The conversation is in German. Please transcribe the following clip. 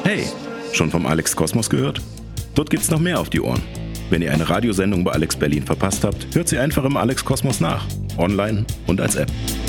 Hey, schon vom Alex Kosmos gehört? Dort gibt's noch mehr auf die Ohren. Wenn ihr eine Radiosendung bei Alex Berlin verpasst habt, hört sie einfach im Alex Kosmos nach. Online und als App.